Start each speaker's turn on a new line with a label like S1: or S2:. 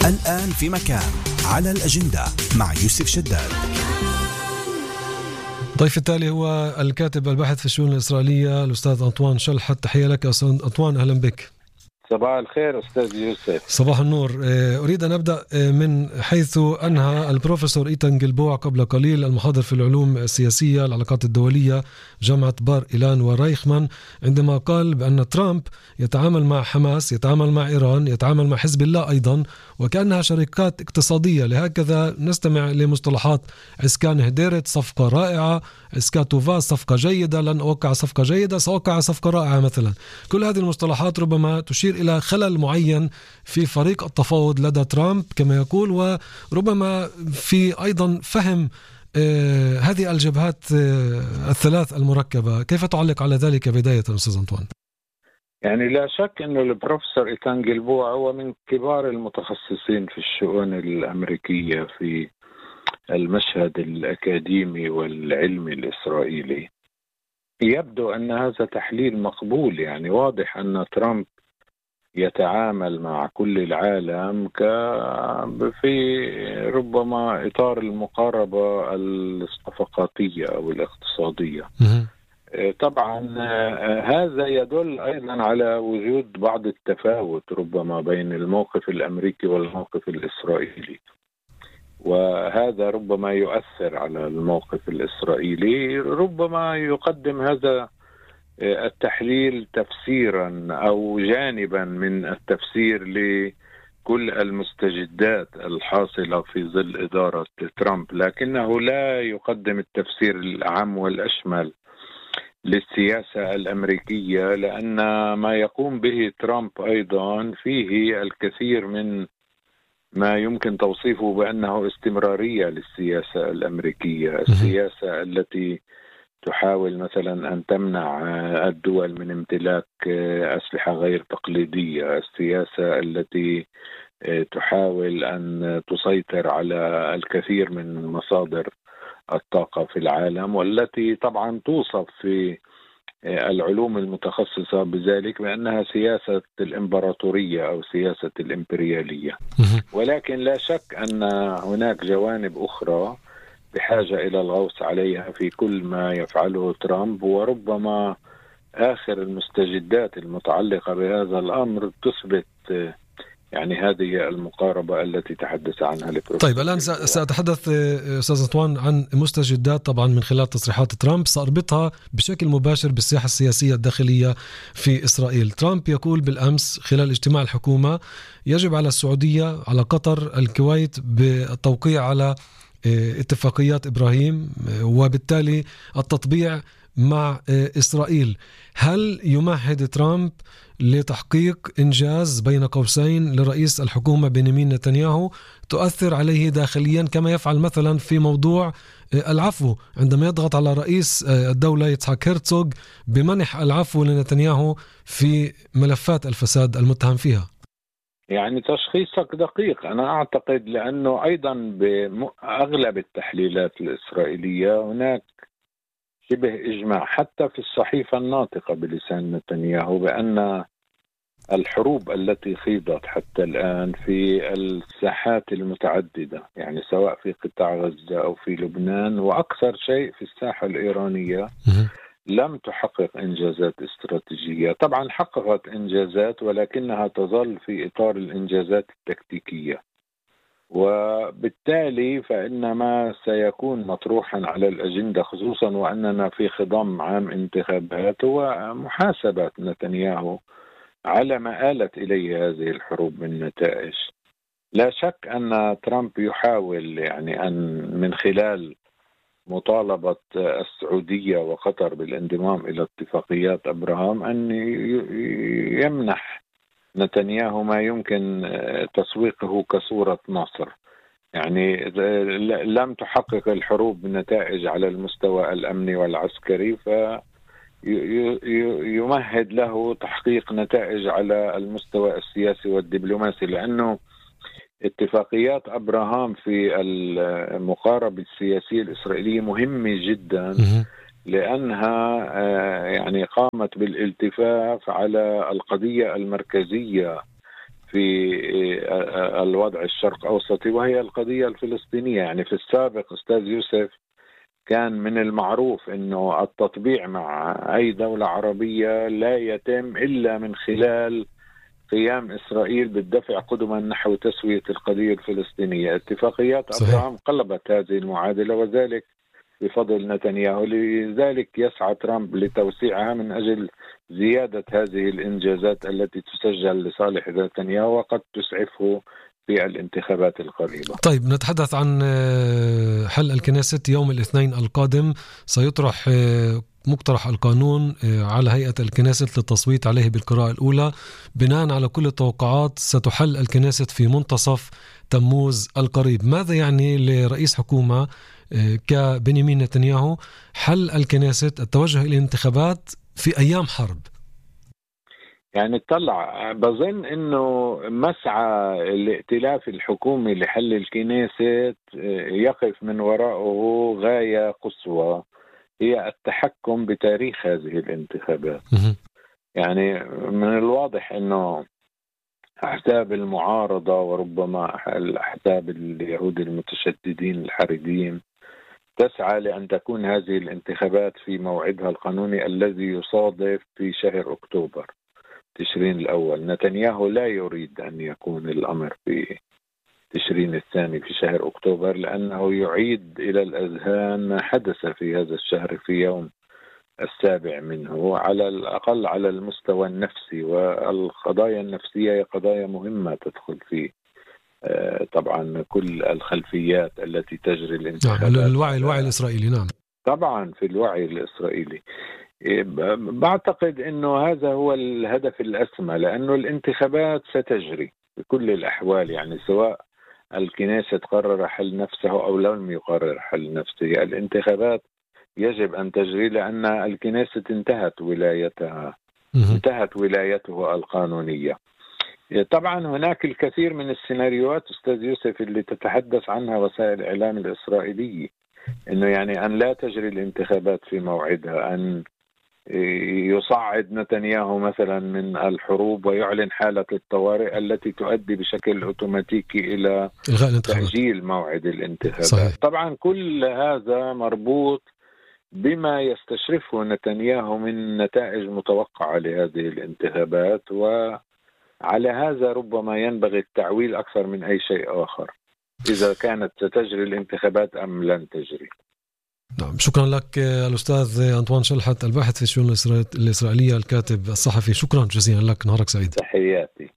S1: الآن في مكان على الأجندة مع يوسف شداد.
S2: ضيف التالي هو الكاتب الباحث في الشؤون الإسرائيلية الأستاذ أنطوان شلحت. تحية لك أستاذ أنطوان، أهلا بك.
S3: صباح الخير أستاذ يوسف.
S2: صباح النور. أريد أن أبدأ من حيث أنهى البروفيسور إيتان جلبوع قبل قليل، المحاضر في العلوم السياسية العلاقات الدولية جامعة بار إيلان ورايخمان، عندما قال بأن ترامب يتعامل مع حماس، يتعامل مع إيران، يتعامل مع حزب الله أيضا، وكأنها شركات اقتصادية. لهكذا نستمع لمصطلحات عسكان هديرت صفقة رائعة، عسكاتوفا صفقة جيدة، لن أوقع صفقة جيدة سأوقع صفقة رائعة مثلا. كل هذه المصطلحات ربما تشير إلى خلل معين في فريق التفاوض لدى ترامب كما يقول، وربما في أيضا فهم هذه الجبهات الثلاث المركبة. كيف تعلق على ذلك بداية أستاذ أنطوان؟
S3: يعني لا شك أنه البروفيسور إيتان جلبوع هو من كبار المتخصصين في الشؤون الأمريكية في المشهد الأكاديمي والعلمي الإسرائيلي. يبدو أن هذا تحليل مقبول. يعني واضح أن ترامب يتعامل مع كل العالم في ربما إطار المقاربة الصفقاتية أو الاقتصادية. طبعا هذا يدل أيضا على وجود بعض التفاوت ربما بين الموقف الأمريكي والموقف الإسرائيلي، وهذا ربما يؤثر على الموقف الإسرائيلي. ربما يقدم هذا التحليل تفسيرا أو جانبا من التفسير لكل المستجدات الحاصلة في ظل إدارة ترامب، لكنه لا يقدم التفسير الأعم والأشمل للسياسة الأمريكية، لأن ما يقوم به ترامب أيضا فيه الكثير من ما يمكن توصيفه بأنه استمرارية للسياسة الأمريكية. السياسة التي تحاول مثلا أن تمنع الدول من امتلاك أسلحة غير تقليدية، السياسة التي تحاول أن تسيطر على الكثير من مصادر الطاقة في العالم، والتي طبعا توصف في العلوم المتخصصة بذلك بأنها سياسة الإمبراطورية أو سياسة الإمبريالية. ولكن لا شك أن هناك جوانب أخرى بحاجة إلى الغوص عليها في كل ما يفعله ترامب، وربما آخر المستجدات المتعلقة بهذا الأمر تثبت يعني هذه المقاربة التي تحدث عنها البروفيسور.
S2: طيب الآن سأتحدث أستاذ أنطوان عن مستجدات طبعا من خلال تصريحات ترامب، سأربطها بشكل مباشر بالساحة السياسية الداخلية في إسرائيل. ترامب يقول بالأمس خلال اجتماع الحكومة يجب على السعودية، على قطر، الكويت بالتوقيع على اتفاقيات إبراهيم وبالتالي التطبيع مع إسرائيل. هل يمهد ترامب لتحقيق إنجاز بين قوسين لرئيس الحكومة بنيامين نتنياهو تؤثر عليه داخليا كما يفعل مثلا في موضوع العفو عندما يضغط على رئيس الدولة يتسحاق هيرتزوغ بمنح العفو لنتنياهو في ملفات الفساد المتهم فيها؟
S3: يعني تشخيصك دقيق أنا أعتقد، لأنه أيضا بأغلب التحليلات الإسرائيلية هناك شبه إجماع حتى في الصحيفة الناطقة بلسان نتنياهو بأن الحروب التي خيضت حتى الآن في الساحات المتعددة، يعني سواء في قطاع غزة أو في لبنان وأكثر شيء في الساحة الإيرانية، لم تحقق إنجازات استراتيجية. طبعا حققت إنجازات ولكنها تظل في إطار الإنجازات التكتيكية، وبالتالي فإن ما سيكون مطروحا على الأجندة خصوصا وأننا في خضم عام انتخابات هو محاسبة نتنياهو على ما آلت إليه هذه الحروب من نتائج. لا شك أن ترامب يحاول يعني أن من خلال مطالبة السعودية وقطر بالانضمام إلى اتفاقيات أبراهام أن يمنح نتنياهو ما يمكن تسويقه كصورة نصر. يعني لم تحقق الحروب نتائج على المستوى الأمني والعسكري، فيمهد له تحقيق نتائج على المستوى السياسي والدبلوماسي، لأنه اتفاقيات أبراهام في المقاربة السياسية الإسرائيلية مهمة جدا، لأنها يعني قامت بالالتفاف على القضية المركزية في الوضع الشرق أوسطي، وهي القضية الفلسطينية. يعني في السابق أستاذ يوسف كان من المعروف أنه التطبيع مع أي دولة عربية لا يتم إلا من خلال قيام إسرائيل بالدفع قدما نحو تسوية القضية الفلسطينية. اتفاقيات أبراهام قلبت هذه المعادلة، وذلك بفضل نتنياهو. لذلك يسعى ترامب لتوسيعها من أجل زيادة هذه الإنجازات التي تسجل لصالح نتنياهو وقد تسعفه في الانتخابات القريبة.
S2: طيب، نتحدث عن حل الكنيست. يوم الاثنين القادم سيطرح مقترح القانون على هيئة الكنيست للتصويت عليه بالقراءة الأولى. بناء على كل التوقعات ستحل الكنيست في منتصف تموز القريب. ماذا يعني لرئيس حكومة كبنيامين نتنياهو حل الكنيست، التوجه إلى الانتخابات في أيام حرب؟
S3: يعني طلع بظن أنه مسعى الائتلاف الحكومي لحل الكنيست يقف من وراءه غاية قصوى، هي التحكم بتاريخ هذه الانتخابات. يعني من الواضح أنه أحزاب المعارضة وربما الأحزاب اليهود المتشددين الحريديين تسعى لأن تكون هذه الانتخابات في موعدها القانوني الذي يصادف في شهر أكتوبر تشرين الأول. نتنياهو لا يريد أن يكون الأمر في تشرين الثاني في شهر أكتوبر، لأنه يعيد إلى الأذهان ما حدث في هذا الشهر في يوم 7 منه، على الأقل على المستوى النفسي. والقضايا النفسية هي قضايا مهمة تدخل في طبعا كل الخلفيات التي تجري الانتخابات.
S2: الوعي الإسرائيلي. نعم،
S3: طبعا في الوعي الإسرائيلي. بعتقد أنه هذا هو الهدف الأسمى، لأنه الانتخابات ستجري بكل الأحوال. يعني سواء الكنيسة قرر حل نفسه أو لم يقرر حل نفسه، الانتخابات يجب أن تجري، لأن الكنيسة انتهت ولايتها القانونية. طبعا هناك الكثير من السيناريوهات أستاذ يوسف اللي تتحدث عنها وسائل الإعلام الإسرائيلية، أنه يعني أن لا تجري الانتخابات في موعدها، أن يصعد نتنياهو مثلا من الحروب ويعلن حالة الطوارئ التي تؤدي بشكل أوتوماتيكي إلى تأجيل موعد الانتخابات. صحيح. طبعا كل هذا مربوط بما يستشرفه نتنياهو من نتائج متوقعة لهذه الانتخابات، وعلى هذا ربما ينبغي التعويل أكثر من أي شيء آخر إذا كانت ستجري الانتخابات أم لن تجري.
S2: نعم، شكرا لك الأستاذ أنطوان شلحت، الباحث في الشؤون الإسرائيلية، الكاتب الصحفي. شكرا جزيلا لك، نهارك سعيد.
S3: تحياتي.